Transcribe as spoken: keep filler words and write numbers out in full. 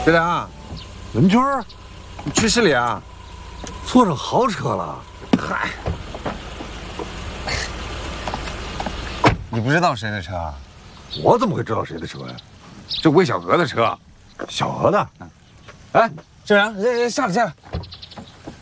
学良， 文军儿， 你去市里啊？ 坐上豪车了？ 嗨，你不知道谁的车啊？ 我怎么会知道谁的车呀？ 这魏小娥的车。 小娥的。 哎，学良，下来下来。